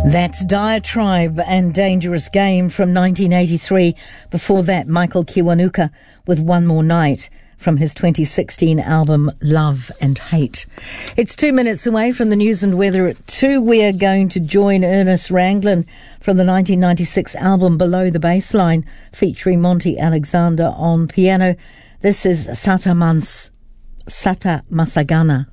That's Diatribe and Dangerous Game from 1983. Before that, Michael Kiwanuka with One More Night from his 2016 album Love and Hate. It's 2 minutes away from the news and weather at 2. We are going to join Ernest Ranglin from the 1996 album Below the Baseline, featuring Monty Alexander on piano. This is Sata Masagana.